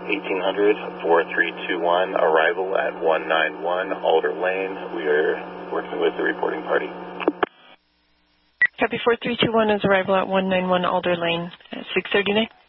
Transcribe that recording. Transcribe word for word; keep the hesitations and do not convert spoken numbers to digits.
eighteen hundred, four three two one, arrival at one nine one Alder Lane. We are working with the reporting party. Copy four three two one is arrival at one nine one Alder Lane, six thirty-nine.